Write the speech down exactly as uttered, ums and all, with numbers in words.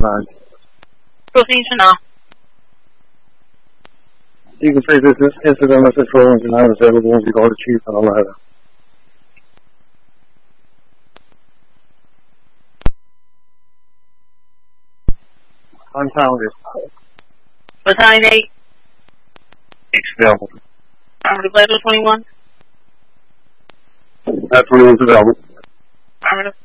nine. Procedure now. You can say this incident message for engine nine is available and you call the chief on the ladder. Unfounded. Battalion eight. Expelled. Affirmative. Level twenty-one. That twenty-one's available. Affirmative.